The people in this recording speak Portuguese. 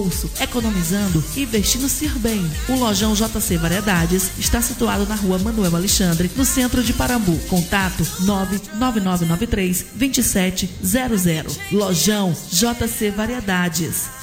economizando e investindo Ser Bem. O Lojão JC Variedades está situado na rua Manuel Alexandre, no centro de Parambu. Contato 99993-2700. Lojão JC Variedades.